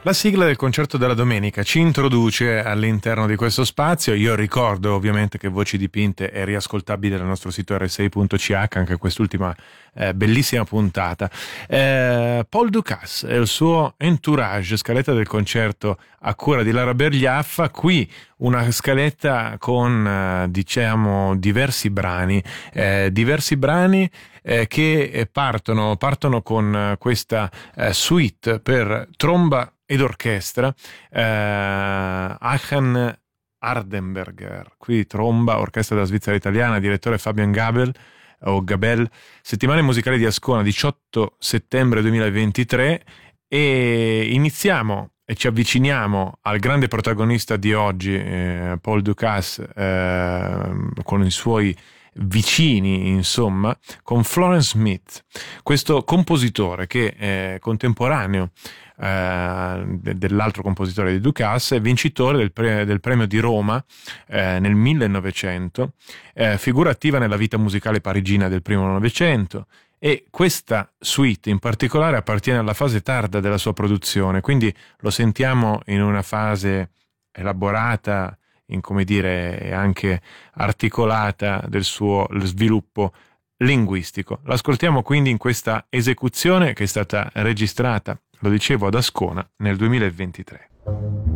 La sigla del concerto della domenica ci introduce all'interno di questo spazio. Io ricordo ovviamente che Voci Dipinte è riascoltabile dal nostro sito rsi.ch, anche quest'ultima bellissima puntata. Paul Dukas e il suo entourage, scaletta del concerto a cura di Lara Bergliaffa. Qui una scaletta con diciamo diversi brani che partono con questa suite per tromba ed orchestra, Aachen Hardenberger, qui tromba, orchestra della Svizzera italiana, direttore Fabian Gabel, settimane musicali di Ascona, 18 settembre 2023, e iniziamo e ci avviciniamo al grande protagonista di oggi, Paul Dukas, con i suoi vicini, insomma, con Florence Smith, questo compositore che è contemporaneo dell'altro compositore di Dukas, è vincitore del premio di Roma nel 1900, figura attiva nella vita musicale parigina del primo Novecento, e questa suite in particolare appartiene alla fase tarda della sua produzione, quindi lo sentiamo in una fase elaborata, in, come dire, anche articolata del suo sviluppo linguistico. L'ascoltiamo quindi in questa esecuzione che è stata registrata, lo dicevo, ad Ascona nel 2023.